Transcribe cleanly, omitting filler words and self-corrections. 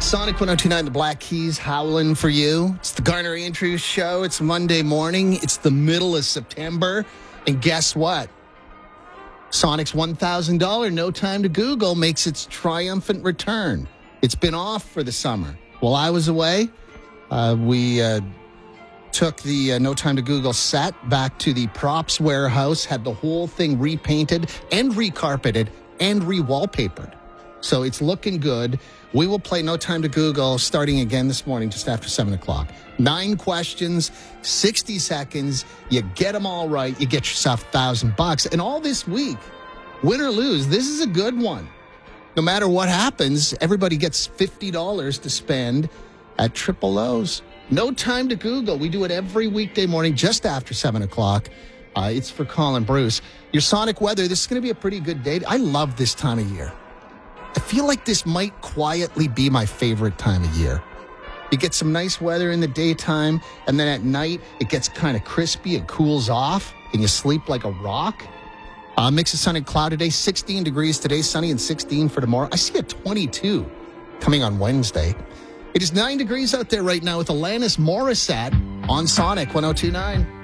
Sonic 1029, the Black Keys howling for you. It's the Garner Andrews Show. It's Monday morning. It's the middle of September. And guess what? Sonic's $1,000 No Time to Google makes its triumphant return. It's been off for the summer. While I was away, we took the No Time to Google set back to the props warehouse, had the whole thing repainted and recarpeted and re-wallpapered. So it's looking good. We will play No Time to Google starting again this morning just after 7 o'clock. 9 questions, 60 seconds. You get them all right, you get yourself $1,000. And all this week, win or lose, this is a good one. No matter what happens, everybody gets $50 to spend at Triple O's. No Time to Google. We do it every weekday morning just after 7 o'clock. It's for Colin Bruce. Your Sonic weather, this is going to be a pretty good day. I love this time of year. I feel like this might quietly be my favorite time of year. You get some nice weather in the daytime, and then at night, it gets kind of crispy and cools off, and you sleep like a rock. Mix of sun and cloud today, 16 degrees today, sunny and 16 for tomorrow. I see a 22 coming on Wednesday. It is 9 degrees out there right now with Alanis Morissette on Sonic 1029.